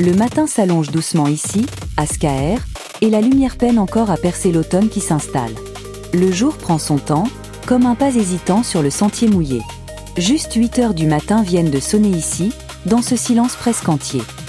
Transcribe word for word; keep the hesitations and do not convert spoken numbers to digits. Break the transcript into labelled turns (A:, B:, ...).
A: Le matin s'allonge doucement ici, à Skaer, et la lumière peine encore à percer l'automne qui s'installe. Le jour prend son temps, comme un pas hésitant sur le sentier mouillé. Juste huit heures du matin viennent de sonner ici, dans ce silence presque entier.